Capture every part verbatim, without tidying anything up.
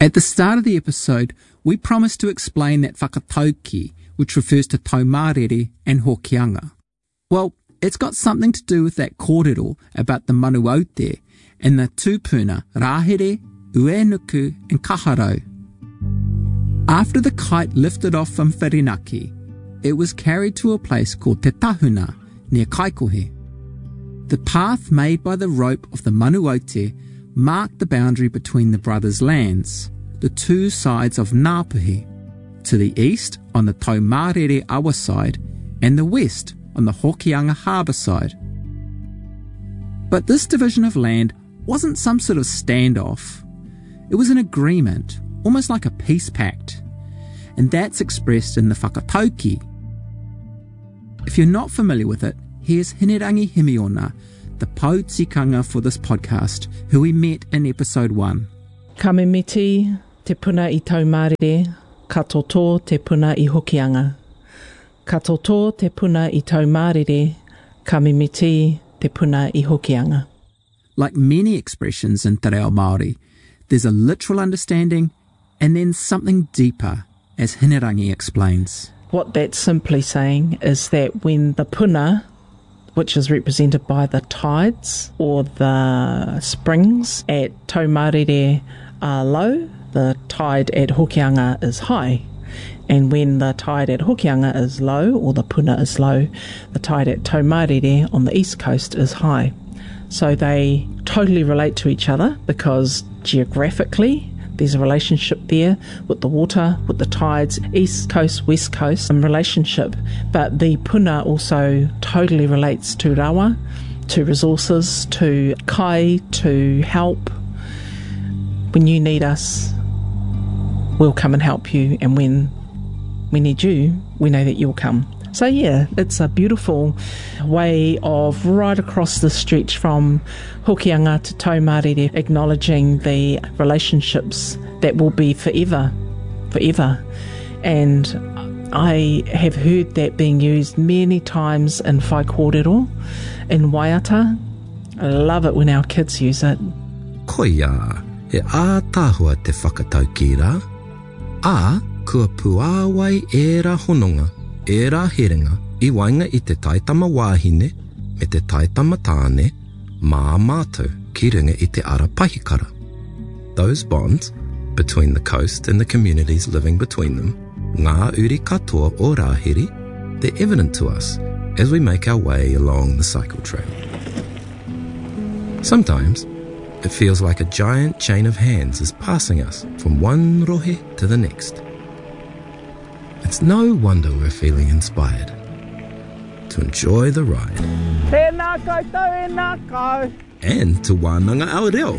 At the start of the episode, we promised to explain that whakatauki, which refers to taumārere and hokianga. Well, it's got something to do with that kōrero about the manuaute and the tūpuna rāhere, uenuku and kaharau. After the kite lifted off from Whirinaki, it was carried to a place called Te Tahuna, near Kaikohe. The path made by the rope of the manuaute marked the boundary between the brothers' lands, the two sides of Ngāpuhi, to the east on the Taumārere Awa side and the west on the Hokianga Harbour side. But this division of land wasn't some sort of standoff. It was an agreement, almost like a peace pact, and that's expressed in the whakatauki. If you're not familiar with it, here's Hinerangi Himiona, the pautikanga for this podcast, who we met in episode one. Ka me miti te puna I taumārere, ka toto te puna I hokianga. Ka toto te puna I taumārere, ka me miti te puna I hokianga. Like many expressions in te reo Māori, there's a literal understanding and then something deeper, as Hinerangi explains. What that's simply saying is that when the puna, which is represented by the tides or the springs at taumārere are low, the tide at Hokianga is high. And when the tide at Hokianga is low, or the puna is low, the tide at Taumārere on the east coast is high. So they totally relate to each other because geographically there's a relationship there with the water, with the tides, east coast, west coast, and relationship. But the puna also totally relates to rawa, to resources, to kai, to help. When you need us, we'll come and help you, and when we need you, we know that you'll come. So yeah, it's a beautiful way of right across the stretch from Hokianga to Taumārere, acknowledging the relationships that will be forever, forever. And I have heard that being used many times in whai kōrero, in waiata. I love it when our kids use it. Koia, he ātāhua te whakatauki rā. Ā, kua puāwai e rā hononga, e rā herenga, I wainga I te taitama wāhine, me te taitama tāne, mā mātou, ki ringa I te ara pahikara. Those bonds, between the coast and the communities living between them, ngā uri katoa o rāhiri, they're evident to us as we make our way along the cycle trail. Sometimes, it feels like a giant chain of hands is passing us from one rohe to the next. It's no wonder we're feeling inspired to enjoy the ride. Tēnā koutou, e nā kau. And to wānanga au reo.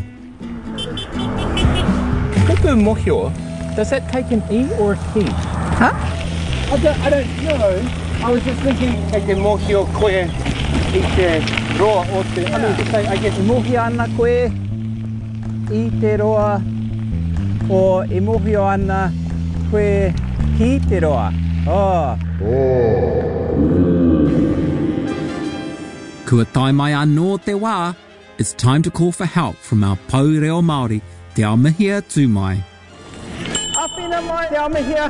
Kupu mohio, does that take an E or a T? Huh? I don't, I don't know. I was just thinking, e te mohio koe I te roa o te... I mean to say, I guess, mohio ana koe I te roa o e mohio ana koe ki te roa. Oh. Kua tai mai anō te wā, it's time to call for help from our Pau Reo Māori, Te Aomihia Tūmai. Apina mai, Te Aomihia.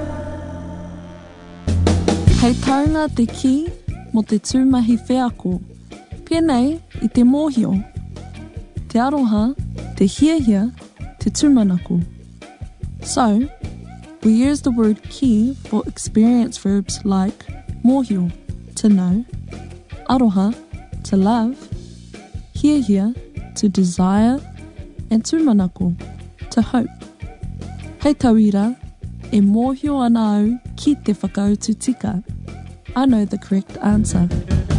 Hei taunga te ki mo te tūmahi wheako, pēnei I te mōhio. Te aroha, te hiahia, te tūmanaku. So, we use the word ki for experience verbs like mōhio, to know, aroha, to love, hiahia, to desire, and tūmanaku, to hope. Hei tauira, e mōhio ana au ki te whakautu tika. I know the correct answer.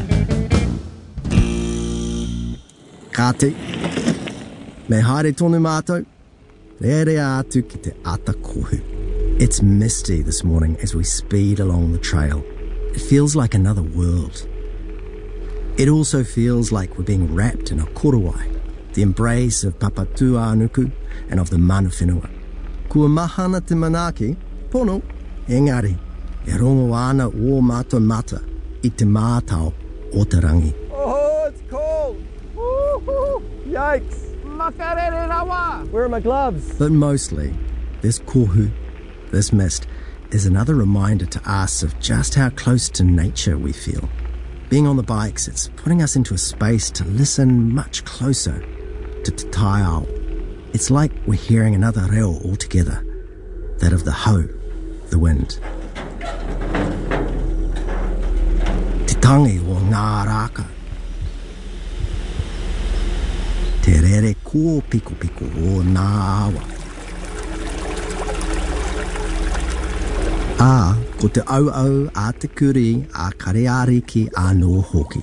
Kāti, me haere tonu mātou, rere atu ki te ata kohu. It's misty this morning as we speed along the trail. It feels like another world. It also feels like we're being wrapped in a korowai, the embrace of Papatūānuku and of the mana whenua. Kua mahana te manaki, pono, engari, e rongo ana o mātou mata I te mātau o te rangi. Oh, it's cold. Woo-hoo. Yikes. Where are my gloves? But mostly, this kohu, this mist, is another reminder to us of just how close to nature we feel. Being on the bikes, it's putting us into a space to listen much closer to te tai ao. It's like we're hearing another reo altogether, that of the hau, the wind. Te tangi o ngā raka. Te rere ko piko piko o ngā awa. Ā, ko te au au a te kuri a kareariki anō hoki.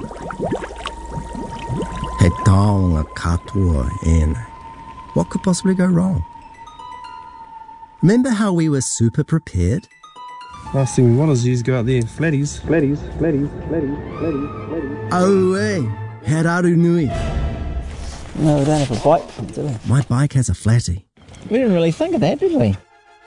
He taonga katoa ēnei. What could possibly go wrong? Remember how we were super prepared? Last thing we want is you to go out there, flatties, flatties, flatties, flatties, flatties, flatties. Oh, hey, he raru nui. No, we don't have a bike pump, do we? My bike has a flatty. We didn't really think of that, did we?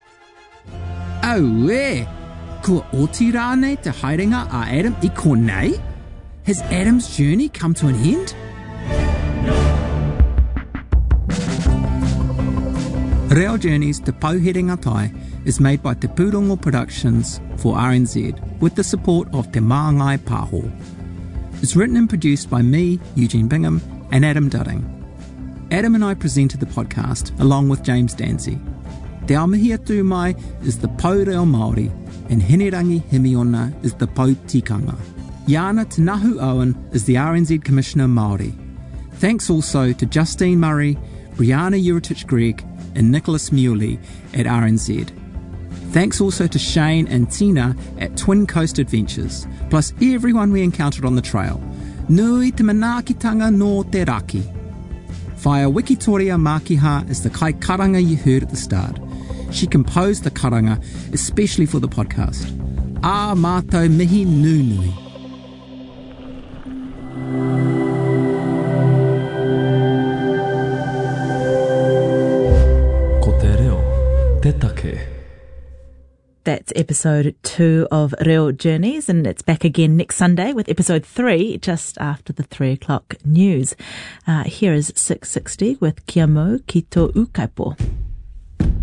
Oh, e! Kua oti rānei te haerenga a Adam I konei? Has Adam's journey come to an end? Reo Journeys Te Pauherenga Tai is made by Te Pūrongo Productions for R N Z with the support of Te Māngai Pāho. It's written and produced by me, Eugene Bingham, and Adam Dudding. Adam and I presented the podcast along with James Dancy. Te Aomihi atu mai is the Pau Reo Māori and Hinerangi Himiona is the Pau Tikanga. Iana Te Nahu Owen is the R N Z Commissioner Māori. Thanks also to Justine Murray, Brianna Uritich-Gregg and Nicholas Muley at R N Z. Thanks also to Shane and Tina at Twin Coast Adventures, plus everyone we encountered on the trail. Nui te manaakitanga no te raki. Whaia Wikitoria Mākiha is the kai karanga you heard at the start. She composed the karanga especially for the podcast. Ā mātou mihi nunui. That's episode two of Reo Journeys, and it's back again next Sunday with episode three, just after the three o'clock news. Uh, here is six sixty with Kia Mau ki tō ukaipo.